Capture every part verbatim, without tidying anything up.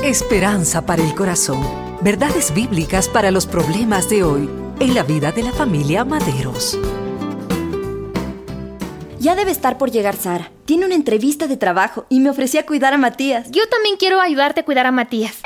Esperanza para el corazón. Verdades bíblicas para los problemas de hoy en la vida de la familia Maderos. Ya debe estar por llegar Sara. Tiene una entrevista de trabajo y me ofrecía cuidar a Matías. Yo también quiero ayudarte a cuidar a Matías.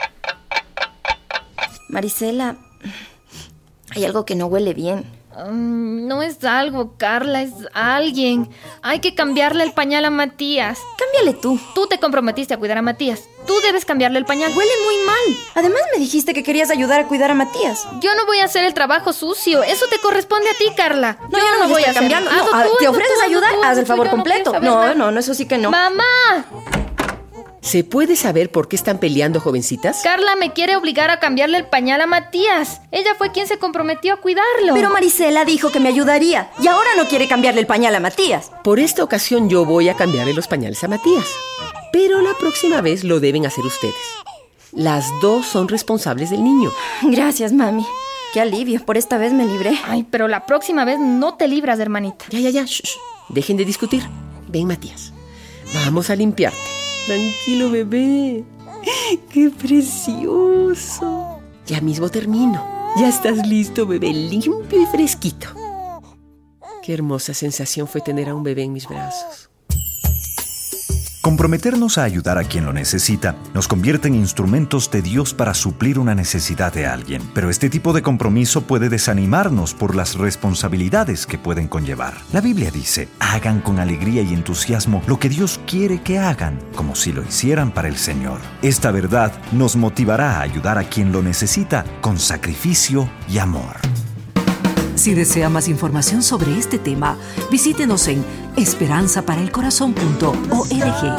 Marisela, hay algo que no huele bien. Um, no es algo, Carla, es alguien. Hay que cambiarle el pañal a Matías. Cámbiale tú. Tú te comprometiste a cuidar a Matías. Tú debes cambiarle el pañal. Huele muy mal. Además me dijiste que querías ayudar a cuidar a Matías. Yo no voy a hacer el trabajo sucio. Eso te corresponde a ti, Carla. No, yo, yo no, no voy a cambiarlo. hacerlo. No, Hazlo tú, ¿te hazlo ofreces tú, a ayudar? hazlo tú, Haz el hazlo favor tú, completo. No, No, no, no, no, eso sí que no. ¡Mamá! ¿Se puede saber por qué están peleando, jovencitas? Carla me quiere obligar a cambiarle el pañal a Matías. Ella fue quien se comprometió a cuidarlo. Pero Marisela dijo que me ayudaría y ahora no quiere cambiarle el pañal a Matías. Por esta ocasión yo voy a cambiarle los pañales a Matías. Pero la próxima vez lo deben hacer ustedes. Las dos son responsables del niño. Gracias, mami. Qué alivio, por esta vez me libré. Ay, pero la próxima vez no te libras, hermanita. Ya, ya, ya. Shh, shh. Dejen de discutir. Ven, Matías. Vamos a limpiarte. Tranquilo, bebé. ¡Qué precioso! Ya mismo termino. Ya estás listo, bebé, limpio y fresquito. Qué hermosa sensación fue tener a un bebé en mis brazos. Comprometernos a ayudar a quien lo necesita nos convierte en instrumentos de Dios para suplir una necesidad de alguien. Pero este tipo de compromiso puede desanimarnos por las responsabilidades que pueden conllevar. La Biblia dice, hagan con alegría y entusiasmo lo que Dios quiere que hagan, como si lo hicieran para el Señor. Esta verdad nos motivará a ayudar a quien lo necesita con sacrificio y amor. Si desea más información sobre este tema, visítenos en esperanza para el corazón punto org.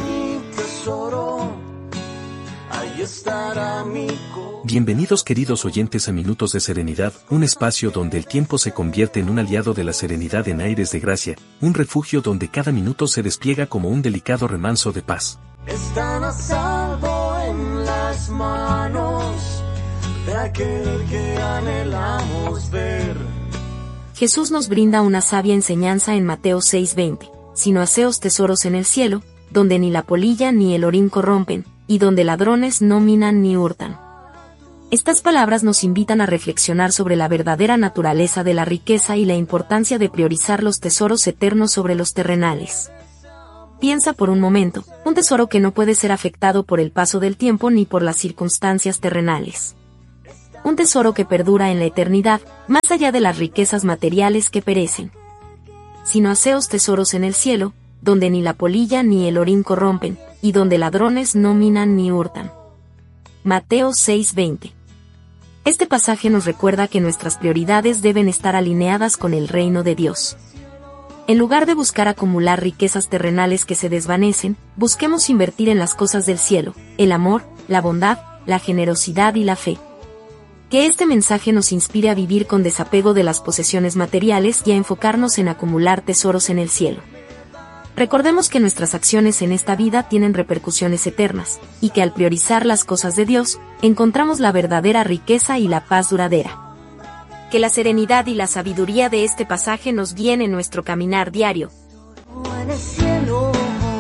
Bienvenidos, queridos oyentes, a Minutos de Serenidad, un espacio donde el tiempo se convierte en un aliado de la serenidad en aires de gracia, un refugio donde cada minuto se despliega como un delicado remanso de paz. Están a salvo en las manos de aquel que anhelamos ver. Jesús nos brinda una sabia enseñanza en Mateo seis veinte. Sino haceos tesoros en el cielo, donde ni la polilla ni el orín corrompen, y donde ladrones no minan ni hurtan. Estas palabras nos invitan a reflexionar sobre la verdadera naturaleza de la riqueza y la importancia de priorizar los tesoros eternos sobre los terrenales. Piensa por un momento, un tesoro que no puede ser afectado por el paso del tiempo ni por las circunstancias terrenales. Un tesoro que perdura en la eternidad, más allá de las riquezas materiales que perecen. Sino haceos tesoros en el cielo, donde ni la polilla ni el orín corrompen, y donde ladrones no minan ni hurtan. Mateo seis veinte. Este pasaje nos recuerda que nuestras prioridades deben estar alineadas con el reino de Dios. En lugar de buscar acumular riquezas terrenales que se desvanecen, busquemos invertir en las cosas del cielo, el amor, la bondad, la generosidad y la fe. Que este mensaje nos inspire a vivir con desapego de las posesiones materiales y a enfocarnos en acumular tesoros en el cielo. Recordemos que nuestras acciones en esta vida tienen repercusiones eternas, y que al priorizar las cosas de Dios, encontramos la verdadera riqueza y la paz duradera. Que la serenidad y la sabiduría de este pasaje nos guíen en nuestro caminar diario. En el cielo,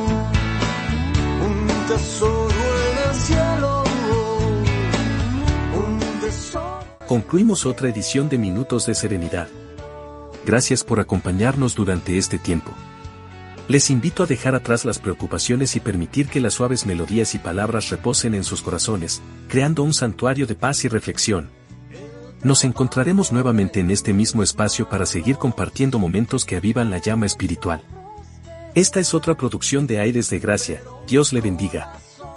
un tesoro en el cielo. Concluimos otra edición de Minutos de Serenidad. Gracias por acompañarnos durante este tiempo. Les invito a dejar atrás las preocupaciones y permitir que las suaves melodías y palabras reposen en sus corazones, creando un santuario de paz y reflexión. Nos encontraremos nuevamente en este mismo espacio para seguir compartiendo momentos que avivan la llama espiritual. Esta es otra producción de Aires de Gracia. Dios le bendiga.